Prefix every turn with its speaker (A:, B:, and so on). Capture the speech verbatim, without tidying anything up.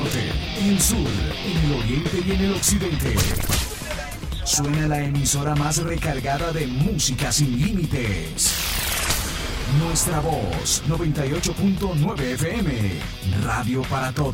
A: norte, en el sur, en el oriente y en el occidente. Suena la emisora más recargada de música sin límites. Nuestra voz, noventa y ocho punto nueve F M, radio para todos.